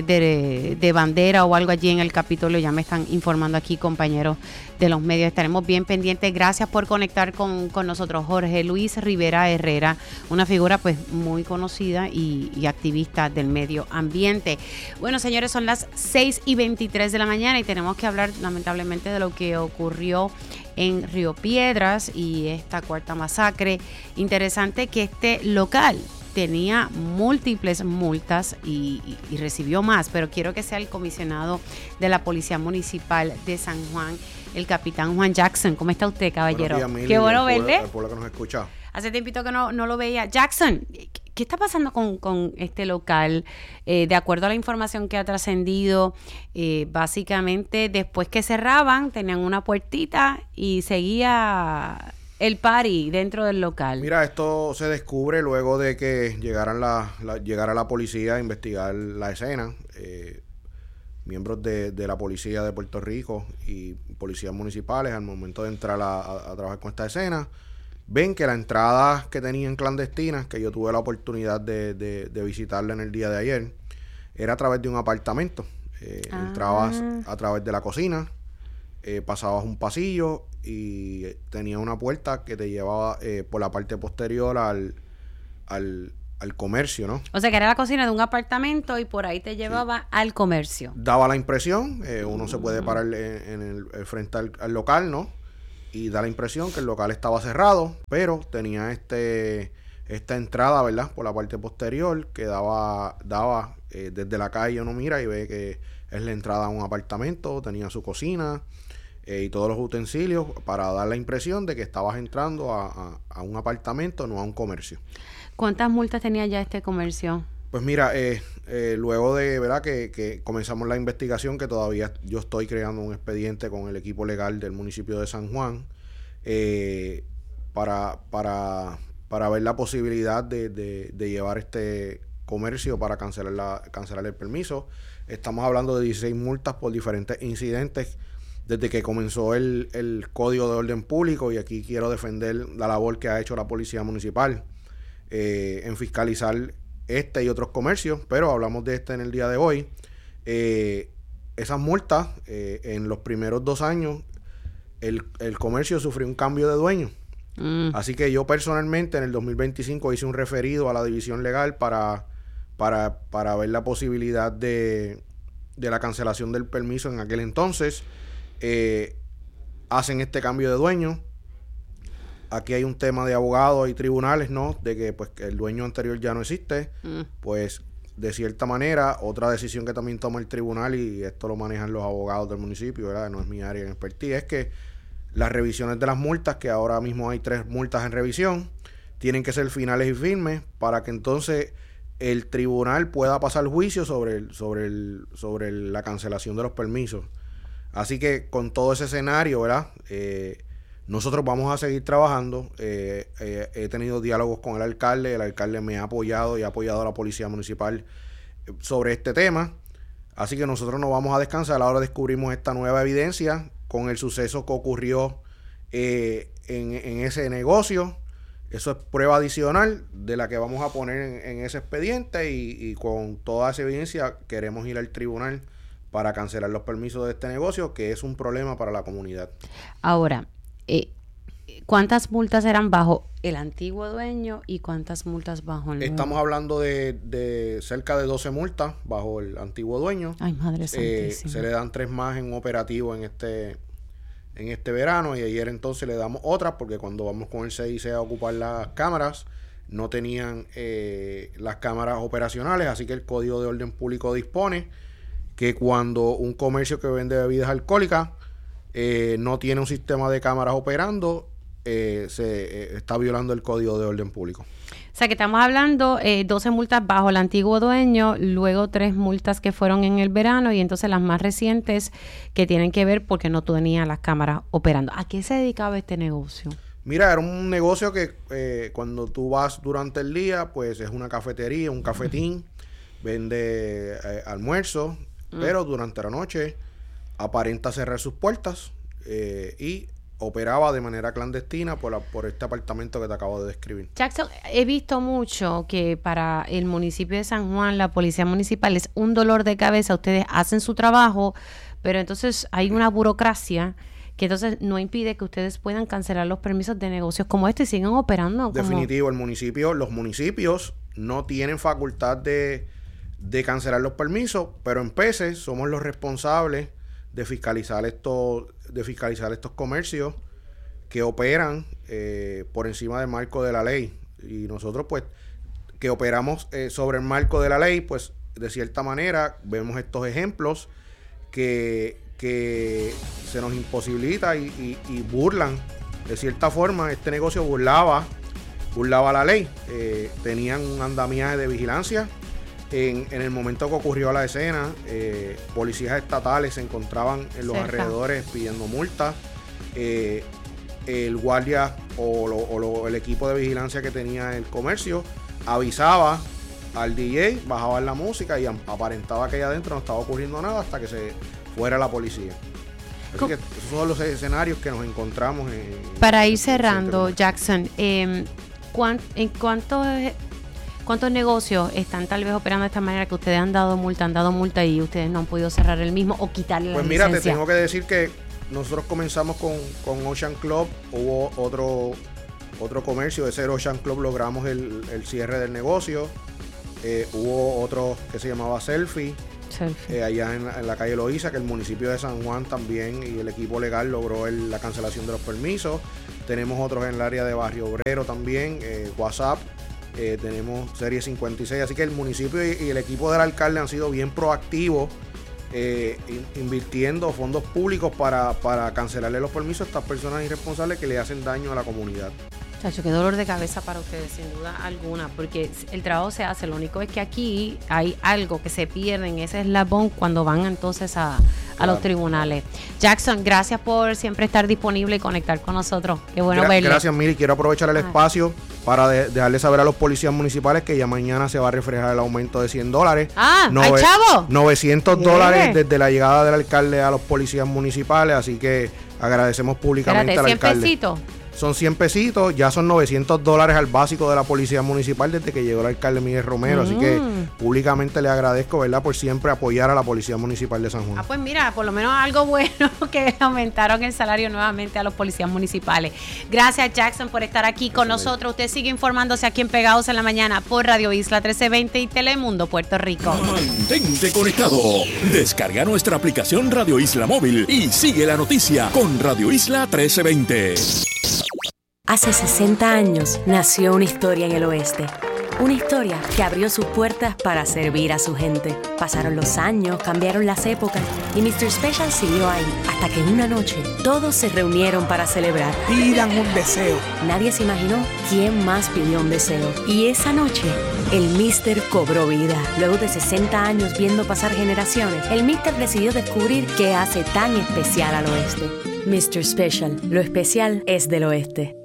de bandera o algo allí en el Capitolio. Ya me están informando aquí compañeros de los medios. Estaremos bien pendientes. Gracias por conectar con nosotros, Jorge Luis Rivera Herrera, una figura pues muy conocida y activista del medio ambiente. Bueno, señores, son las 6:23 de la mañana y tenemos que hablar lamentablemente de lo que ocurrió en Río Piedras y esta cuarta masacre. Interesante que este local tenía múltiples multas y recibió más, pero quiero que sea el comisionado de la Policía Municipal de San Juan, el capitán Juan Jackson. ¿Cómo está usted, caballero? Buenos días, Mili. Qué bueno verle. El pueblo que nos escucha. Hace tiempito que no lo veía. Jackson, ¿qué está pasando con este local? De acuerdo a la información que ha trascendido, básicamente después que cerraban, tenían una puertita y seguía el party dentro del local. Mira, esto se descubre luego de que llegara la policía a investigar la escena. Miembros de la policía de Puerto Rico y policías municipales, al momento de entrar a trabajar con esta escena, ven que la entrada que tenían clandestinas, que yo tuve la oportunidad de visitarla en el día de ayer, era a través de un apartamento. Entrabas a través de la cocina, pasabas un pasillo y tenía una puerta que te llevaba por la parte posterior al al comercio, ¿no? O sea, que era la cocina de un apartamento y por ahí te llevaba al comercio. Daba la impresión, uno se puede parar en el frente al local, ¿no? Y da la impresión que el local estaba cerrado, pero tenía esta entrada, ¿verdad? Por la parte posterior que daba desde la calle uno mira y ve que es la entrada a un apartamento, tenía su cocina y todos los utensilios para dar la impresión de que estabas entrando a un apartamento, no a un comercio. ¿Cuántas multas tenía ya este comercio? Pues mira, luego de verdad que comenzamos la investigación, que todavía yo estoy creando un expediente con el equipo legal del municipio de San Juan para ver la posibilidad de llevar este comercio para cancelar el permiso. Estamos hablando de 16 multas por diferentes incidentes desde que comenzó el Código de Orden Público, y aquí quiero defender la labor que ha hecho la Policía Municipal en fiscalizar este y otros comercios, pero hablamos de este en el día de hoy. Esas multas, en los primeros 2 años, el comercio sufrió un cambio de dueño. Así que yo personalmente en el 2025 hice un referido a la división legal para ver la posibilidad de la cancelación del permiso. En aquel entonces hacen este cambio de dueño. Aquí hay un tema de abogados y tribunales, ¿no? De que pues el dueño anterior ya no existe. Pues de cierta manera, otra decisión que también toma el tribunal, y esto lo manejan los abogados del municipio, ¿verdad? No es mi área de expertise, es que las revisiones de las multas, que ahora mismo hay 3 multas en revisión, tienen que ser finales y firmes para que entonces el tribunal pueda pasar juicio sobre la cancelación de los permisos. Así que con todo ese escenario, ¿verdad? Nosotros vamos a seguir trabajando. He tenido diálogos con el alcalde me ha apoyado y ha apoyado a la Policía Municipal sobre este tema. Así que nosotros no vamos a descansar. Ahora descubrimos esta nueva evidencia con el suceso que ocurrió en ese negocio. Eso es prueba adicional de la que vamos a poner en ese expediente, y con toda esa evidencia queremos ir al tribunal para cancelar los permisos de este negocio, que es un problema para la comunidad. Ahora, ¿cuántas multas eran bajo el antiguo dueño y cuántas multas bajo el nuevo? Estamos hablando de cerca de 12 multas bajo el antiguo dueño. Ay, madre santísima. Se le dan 3 más en operativo en este verano, y ayer entonces le damos otras, porque cuando vamos con el CIC a ocupar las cámaras, no tenían las cámaras operacionales, así que el Código de Orden Público dispone que cuando un comercio que vende bebidas alcohólicas no tiene un sistema de cámaras operando, se está violando el Código de Orden Público. O sea que estamos hablando 12 multas bajo el antiguo dueño, luego 3 multas que fueron en el verano, y entonces las más recientes que tienen que ver porque no tenía las cámaras operando. ¿A qué se dedicaba este negocio? Mira, era un negocio que cuando tú vas durante el día, pues es una cafetería, un cafetín, vende almuerzo, pero durante la noche aparenta cerrar sus puertas y operaba de manera clandestina por este apartamento que te acabo de describir. Jackson, he visto mucho que para el municipio de San Juan, la Policía Municipal, es un dolor de cabeza. Ustedes hacen su trabajo, pero entonces hay una burocracia que entonces no impide que ustedes puedan cancelar los permisos de negocios como este y sigan operando. Definitivo, los municipios no tienen facultad de cancelar los permisos, pero en PECE somos los responsables de fiscalizar estos comercios que operan por encima del marco de la ley. Y nosotros, pues, que operamos sobre el marco de la ley, pues, de cierta manera, vemos estos ejemplos que se nos imposibilita y burlan. De cierta forma, este negocio burlaba la ley. Tenían un andamiaje de vigilancia. En el momento que ocurrió la escena, policías estatales se encontraban en los alrededores pidiendo multas. El guardia o el equipo de vigilancia que tenía el comercio avisaba al DJ, bajaban la música y aparentaba que allá adentro no estaba ocurriendo nada hasta que se fuera la policía. Así que esos son los escenarios que nos encontramos. Para ir cerrando, Jackson, ¿cuántos negocios están tal vez operando de esta manera que ustedes han dado multa y ustedes no han podido cerrar el mismo o quitarle la licencia? Pues mira, te tengo que decir que nosotros comenzamos con Ocean Club, hubo otro comercio de ser Ocean Club, logramos el cierre del negocio, hubo otro que se llamaba Selfie. Allá en la calle Loíza, que el municipio de San Juan también y el equipo legal logró la cancelación de los permisos. Tenemos otros en el área de Barrio Obrero también, WhatsApp, tenemos Serie 56, así que el municipio y el equipo del alcalde han sido bien proactivos, invirtiendo fondos públicos para cancelarle los permisos a estas personas irresponsables que le hacen daño a la comunidad. Chacho, qué dolor de cabeza para ustedes, sin duda alguna, porque el trabajo se hace, lo único es que aquí hay algo que se pierde en ese eslabón cuando van entonces a los tribunales. Jackson, gracias por siempre estar disponible y conectar con nosotros. Qué bueno verlo. Gracias, Miri. Quiero aprovechar el espacio para dejarle saber a los policías municipales que ya mañana se va a reflejar el aumento de $100. ¡Ay, chavo! $900 desde la llegada del alcalde a los policías municipales, así que agradecemos públicamente al alcalde. 100 pesitos. Son 100 pesitos, ya son $900 al básico de la policía municipal desde que llegó el alcalde Miguel Romero, así que públicamente le agradezco, ¿verdad?, por siempre apoyar a la policía municipal de San Juan. Pues mira, por lo menos algo bueno que aumentaron el salario nuevamente a los policías municipales. Gracias, Jackson, por estar aquí con nosotros. Usted sigue informándose aquí en Pegados en la Mañana por Radio Isla 1320 y Telemundo Puerto Rico. Mantente conectado. Descarga nuestra aplicación Radio Isla Móvil y sigue la noticia con Radio Isla 1320. Hace 60 años nació una historia en el oeste. Una historia que abrió sus puertas para servir a su gente. Pasaron los años, cambiaron las épocas y Mr. Special siguió ahí. Hasta que una noche todos se reunieron para celebrar. Pidan un deseo. Nadie se imaginó quién más pidió un deseo. Y esa noche, el Mister cobró vida. Luego de 60 años viendo pasar generaciones, el Mister decidió descubrir qué hace tan especial al oeste. Mr. Special, lo especial es del oeste.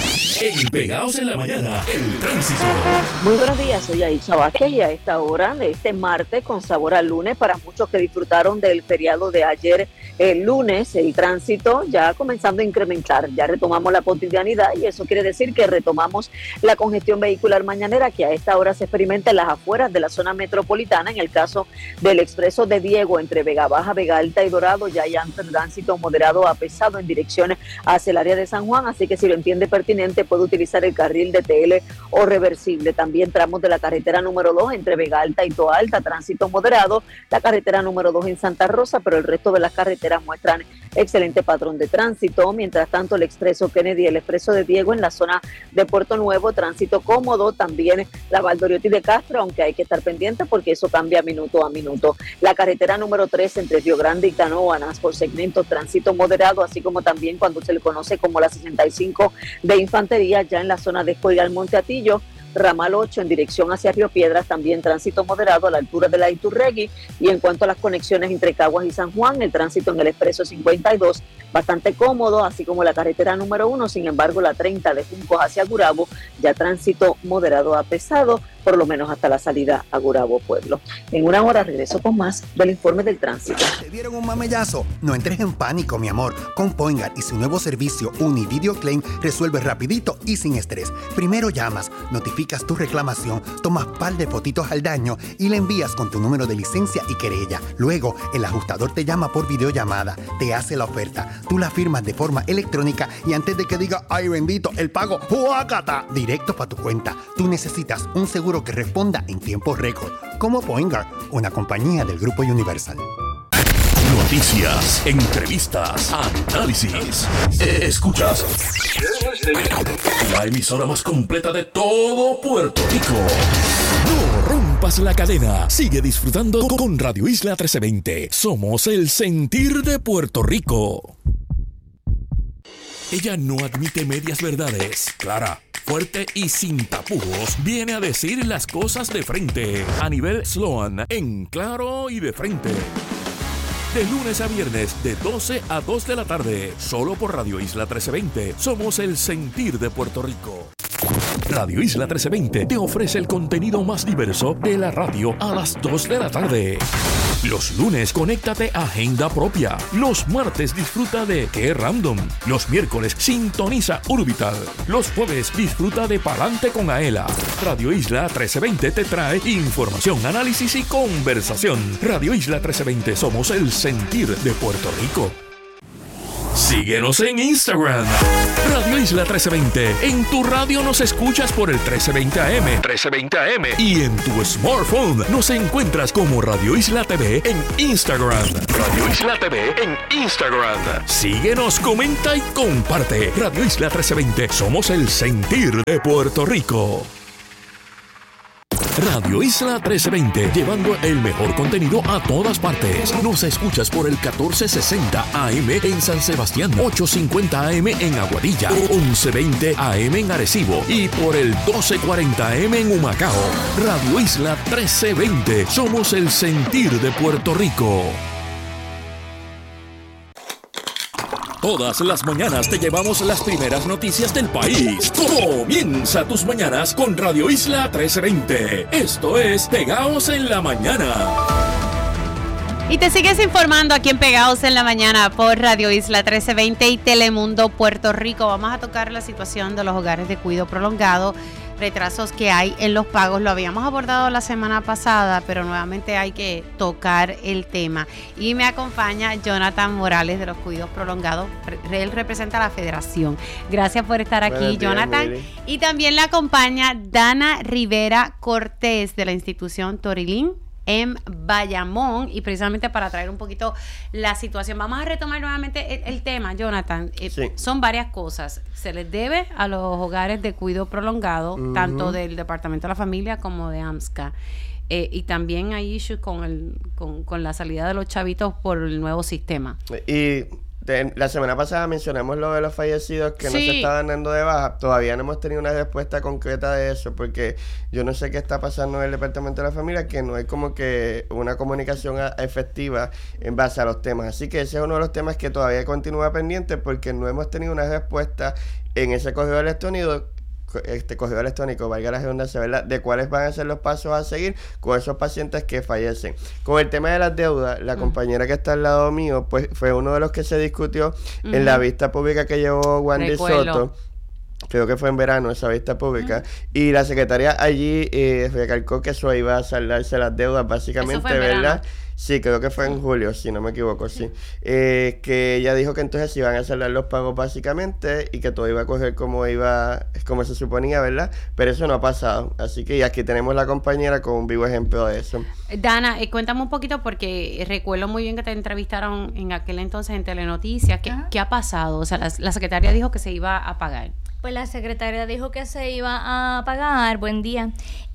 En Pegados en la Mañana, el tránsito. Muy buenos días, soy Aisha Vázquez y a esta hora de este martes con sabor al lunes, para muchos que disfrutaron del feriado de ayer, el lunes, el tránsito ya comenzando a incrementar, ya retomamos la cotidianidad y eso quiere decir que retomamos la congestión vehicular mañanera que a esta hora se experimenta en las afueras de la zona metropolitana. En el caso del expreso de Diego entre Vega Baja, Vega Alta y Dorado, ya hay tránsito moderado a pesado en direcciones hacia el área de San Juan, así que si lo entiende pertinente puede utilizar el carril de TL o reversible. También tramos de la carretera número 2 entre Vega Alta y Toa Alta, tránsito moderado, la carretera número 2 en Santa Rosa, pero el resto de las carreteras muestran excelente patrón de tránsito. Mientras tanto, el expreso Kennedy y el expreso de Diego en la zona de Puerto Nuevo, tránsito cómodo. También la Valdoriotti de Castro, aunque hay que estar pendiente porque eso cambia minuto a minuto. La carretera número 3 entre Río Grande y Canóvanas por segmentos, tránsito moderado, así como también cuando se le conoce como la 65 de Infantería, ya en la zona de Escorial Monte Atillo. Ramal 8 en dirección hacia Río Piedras, también tránsito moderado a la altura de la Iturregui. Y en cuanto a las conexiones entre Caguas y San Juan, el tránsito en el expreso 52 bastante cómodo, así como la carretera número 1, sin embargo la 30 de Juncos hacia Gurabo, ya tránsito moderado a pesado, por lo menos hasta la salida a Gurabo Pueblo. En una hora regreso con más del informe del tránsito. ¿Te dieron un mamellazo? No entres en pánico, mi amor. Con Poingar y su nuevo servicio Univideo Claim resuelve rapidito y sin estrés. Primero llamas, notificas tu reclamación, tomas par de fotitos al daño y le envías con tu número de licencia y querella. Luego, el ajustador te llama por videollamada, te hace la oferta, tú la firmas de forma electrónica y antes de que diga ¡ay bendito! El pago ¡huácata! Directo para tu cuenta. Tú necesitas un seguro que responda en tiempo récord, como Poingar, una compañía del Grupo Universal. Noticias, entrevistas, análisis. Escuchas la emisora más completa de todo Puerto Rico. No rompas la cadena. Sigue disfrutando con Radio Isla 1320. Somos el sentir de Puerto Rico. Ella no admite medias verdades. Clara, fuerte y sin tapujos, viene a decir las cosas de frente. A nivel Sloan, en claro y de frente. De lunes a viernes, de 12 a 2 de la tarde. Solo por Radio Isla 1320. Somos el sentir de Puerto Rico. Radio Isla 1320 te ofrece el contenido más diverso de la radio a las 2 de la tarde. Los lunes, conéctate a Agenda Propia. Los martes, disfruta de Qué Random. Los miércoles, sintoniza Urbital. Los jueves, disfruta de Palante con Aela. Radio Isla 1320 te trae información, análisis y conversación. Radio Isla 1320, somos el sentir de Puerto Rico. Síguenos en Instagram, Radio Isla 1320. En tu radio nos escuchas por el 1320 AM. Y en tu smartphone nos encuentras como Radio Isla TV en Instagram. Radio Isla TV en Instagram. Síguenos, comenta y comparte. Radio Isla 1320. Somos el sentir de Puerto Rico. Radio Isla 1320, llevando el mejor contenido a todas partes. Nos escuchas por el 1460 AM en San Sebastián, 850 AM en Aguadilla, 1120 AM en Arecibo y por el 1240 AM en Humacao. Radio Isla 1320, somos el sentir de Puerto Rico. Todas las mañanas te llevamos las primeras noticias del país. Comienza tus mañanas con Radio Isla 1320. Esto es Pegaos en la Mañana. Y te sigues informando aquí en Pegaos en la Mañana por Radio Isla 1320 y Telemundo Puerto Rico. Vamos a tocar la situación de los hogares de cuidado prolongado, retrasos que hay en los pagos. Lo habíamos abordado la semana pasada, pero nuevamente hay que tocar el tema. Y me acompaña Jonathan Morales de los Cuidados Prolongados. Él representa a la Federación. Gracias por estar aquí, días, Jonathan. Mili. Y también le acompaña Dana Rivera Cortés de la institución Torilín en Bayamón, y precisamente para traer un poquito la situación. Vamos a retomar nuevamente el tema, Jonathan. Sí. Son varias cosas. Se les debe a los hogares de cuidado prolongado, tanto del Departamento de la Familia como de AMSCA. Y también hay issues con la salida de los chavitos por el nuevo sistema. Y la semana pasada mencionamos lo de los fallecidos que no se estaban dando de baja. Todavía no hemos tenido una respuesta concreta de eso, porque yo no sé qué está pasando en el Departamento de la Familia, que no hay como que una comunicación efectiva en base a los temas. Así que ese es uno de los temas que todavía continúa pendiente, porque no hemos tenido una respuesta en ese correo electrónico, valga la redundancia, ¿verdad?, de cuáles van a ser los pasos a seguir con esos pacientes que fallecen. Con el tema de las deudas, la compañera que está al lado mío, pues fue uno de los que se discutió en la vista pública que llevó Wandy Soto. Creo que fue en verano esa vista pública, y la secretaria allí recalcó que eso iba a saldarse las deudas básicamente, ¿verdad? Sí, creo que fue en julio, si no me equivoco, sí. Que ella dijo que entonces se iban a saldar los pagos básicamente y que todo iba a coger como se suponía, ¿verdad? Pero eso no ha pasado. Así que aquí tenemos la compañera con un vivo ejemplo de eso. Dana, cuéntame un poquito, porque recuerdo muy bien que te entrevistaron en aquel entonces en Telenoticias. ¿Qué ha pasado? O sea, la secretaria dijo que se iba a pagar. Pues la secretaria dijo que se iba a pagar, buen día,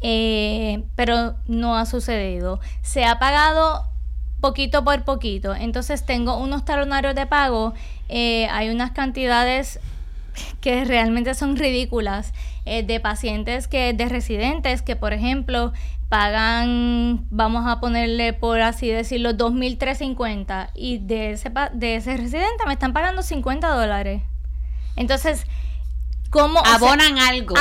pero no ha sucedido. Se ha pagado poquito por poquito. Entonces tengo unos talonarios de pago, hay unas cantidades que realmente son ridículas, de pacientes de residentes que, por ejemplo, pagan, vamos a ponerle por así decirlo, $2,350, y de ese residente me están pagando $50. Entonces, ¿cómo? Abonan algo.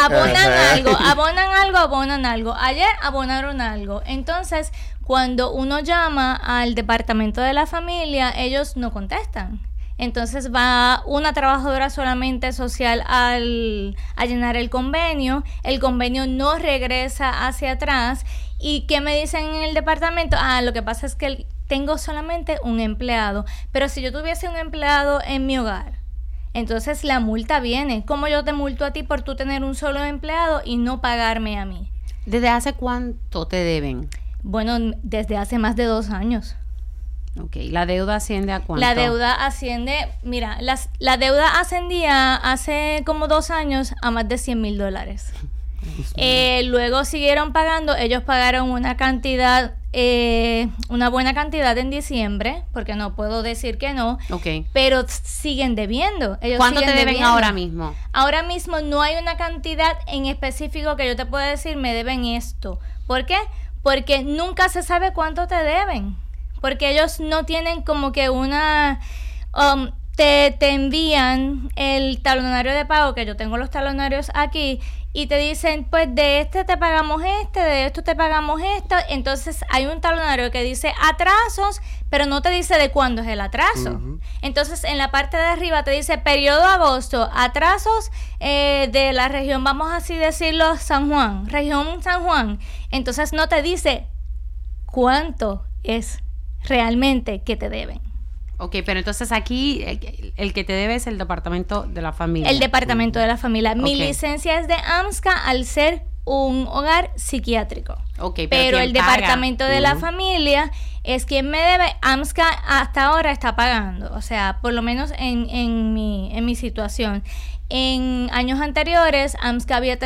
Abonan algo. Ayer abonaron algo. Entonces, cuando uno llama al Departamento de la Familia, ellos no contestan. Entonces va una trabajadora solamente social a llenar el convenio no regresa hacia atrás. ¿Y qué me dicen en el departamento? Lo que pasa es que tengo solamente un empleado. Pero si yo tuviese un empleado en mi hogar, entonces la multa viene. ¿Cómo yo te multo a ti por tú tener un solo empleado y no pagarme a mí? ¿Desde hace cuánto te deben? Bueno, desde hace más de 2 años. Ok, ¿la deuda asciende a cuánto? La deuda asciende, mira, la deuda ascendía hace como 2 años a más de $100,000. Luego siguieron pagando, ellos pagaron una buena cantidad en diciembre, porque no puedo decir que no, pero siguen debiendo. ¿Cuánto te deben ahora mismo? Ahora mismo no hay una cantidad en específico que yo te pueda decir, me deben esto. ¿Por qué? Porque nunca se sabe cuánto te deben, porque ellos no tienen como que una... te envían el talonario de pago, que yo tengo los talonarios aquí, y te dicen, pues de este te pagamos de esto te pagamos esto. Entonces hay un talonario que dice atrasos, pero no te dice de cuándo es el atraso. Entonces en la parte de arriba te dice periodo agosto, atrasos de la región, vamos así decirlo, región San Juan. Entonces no te dice cuánto es realmente que te deben. Ok, pero entonces aquí el que te debe es el departamento de la familia. El departamento de la familia. Mi licencia es de AMSCA al ser un hogar psiquiátrico. Ok, pero el departamento de la familia es quien me debe. AMSCA hasta ahora está pagando, o sea, por lo menos en mi situación. En años anteriores, AMSCA había